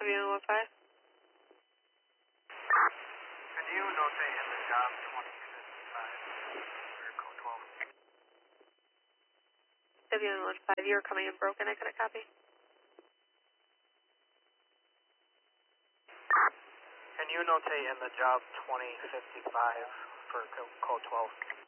W115. Can you notate in the job 2055 for code 12? W115, you're coming in broken, I couldn't copy. Can you notate in the job 2055 for code 12?